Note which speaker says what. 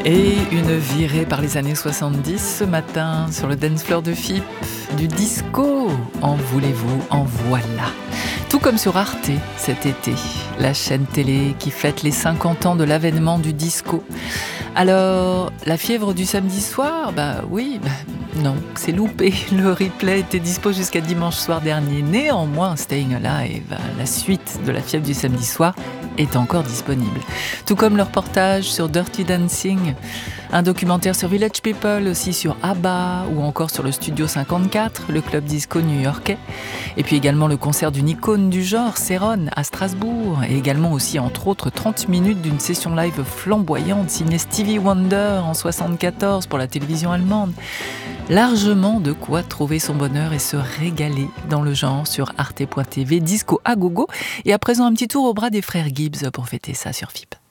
Speaker 1: Et une virée par les années 70 ce matin sur le dance floor de FIP, du disco, en voulez-vous, en voilà. Tout comme sur Arte cet été, la chaîne télé qui fête les 50 ans de l'avènement du disco. Alors, la fièvre du samedi soir, non, c'est loupé. Le replay était dispo jusqu'à dimanche soir dernier. Néanmoins, Staying Alive, la suite de la fièvre du samedi soir, est encore disponible. Tout comme le reportage sur Dirty Dancing, un documentaire sur Village People, aussi sur ABBA, ou encore sur le Studio 54, le club disco new-yorkais. Et puis également le concert d'une icône du genre, Céron, à Strasbourg. Et également aussi, entre autres, 30 minutes d'une session live flamboyante signée Stevie Wonder en 74 pour la télévision allemande. Largement de quoi trouver son bonheur et se régaler dans le genre sur arte.tv, disco à gogo. Et à présent, un petit tour au bras des frères Gibbs pour fêter ça sur FIP.